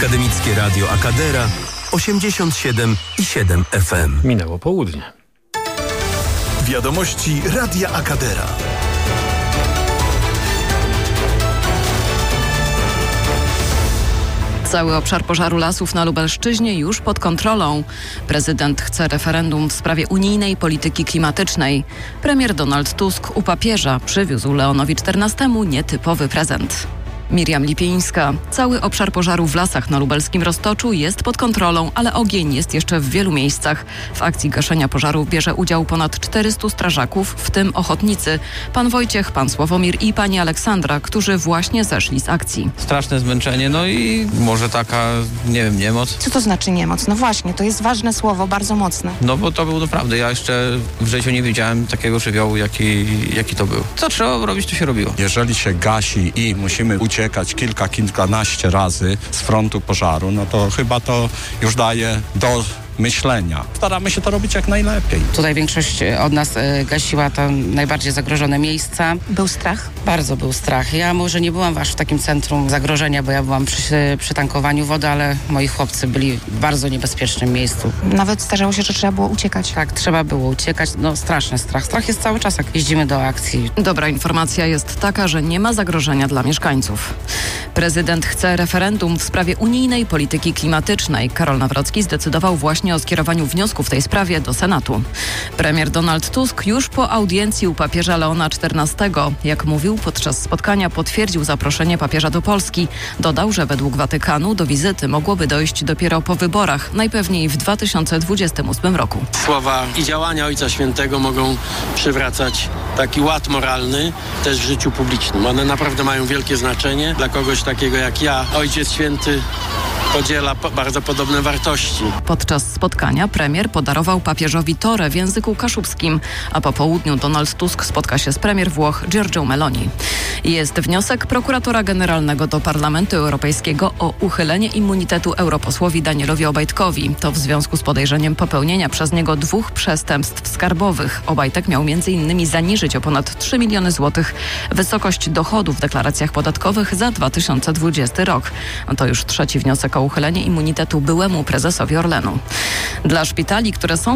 Akademickie Radio Akadera 87,7 FM. Minęło południe. Wiadomości Radia Akadera. Cały obszar pożaru lasów na Lubelszczyźnie już pod kontrolą. Prezydent chce referendum w sprawie unijnej polityki klimatycznej. Premier Donald Tusk u papieża przywiózł Leonowi XIV nietypowy prezent. Miriam Lipińska. Cały obszar pożaru w lasach na lubelskim Roztoczu jest pod kontrolą, ale ogień jest jeszcze w wielu miejscach. W akcji gaszenia pożarów bierze udział ponad 400 strażaków, w tym ochotnicy. Pan Wojciech, pan Sławomir i pani Aleksandra, którzy właśnie zeszli z akcji. Straszne zmęczenie, no i może taka, nie wiem, niemoc. Co to znaczy niemoc? No właśnie, to jest ważne słowo, bardzo mocne. No bo to był naprawdę, ja jeszcze w życiu nie widziałem takiego żywiołu, jaki to był. Co trzeba robić, to się robiło. Jeżeli się gasi i musimy uciekać kilkanaście razy z frontu pożaru, no to chyba to już daje do myślenia. Staramy się to robić jak najlepiej. Tutaj większość od nas gasiła tam najbardziej zagrożone miejsca. Był strach? Bardzo był strach. Ja może nie byłam aż w takim centrum zagrożenia, bo ja byłam przy tankowaniu wody, ale moi chłopcy byli w bardzo niebezpiecznym miejscu. Nawet zdarzało się, że trzeba było uciekać. Tak, trzeba było uciekać. No straszny strach. Strach jest cały czas, jak jeździmy do akcji. Dobra informacja jest taka, że nie ma zagrożenia dla mieszkańców. Prezydent chce referendum w sprawie unijnej polityki klimatycznej. Karol Nawrocki zdecydował właśnie o skierowaniu wniosku w tej sprawie do Senatu. Premier Donald Tusk już po audiencji u papieża Leona XIV, jak mówił podczas spotkania, potwierdził zaproszenie papieża do Polski. Dodał, że według Watykanu do wizyty mogłoby dojść dopiero po wyborach, najpewniej w 2028 roku. Słowa i działania Ojca Świętego mogą przywracać taki ład moralny też w życiu publicznym. One naprawdę mają wielkie znaczenie dla kogoś takiego jak ja. Ojciec Święty podziela bardzo podobne wartości. Podczas spotkania premier podarował papieżowi torę w języku kaszubskim, a po południu Donald Tusk spotka się z premier Włoch Giorgią Meloni. Jest wniosek prokuratora generalnego do Parlamentu Europejskiego o uchylenie immunitetu europosłowi Danielowi Obajtkowi. To w związku z podejrzeniem popełnienia przez niego 2 przestępstw skarbowych. Obajtek miał m.in. zaniżyć o ponad 3 miliony złotych wysokość dochodów w deklaracjach podatkowych za 2020 rok. To już trzeci wniosek o uchylenie immunitetu byłemu prezesowi Orlenu. Dla szpitali, które są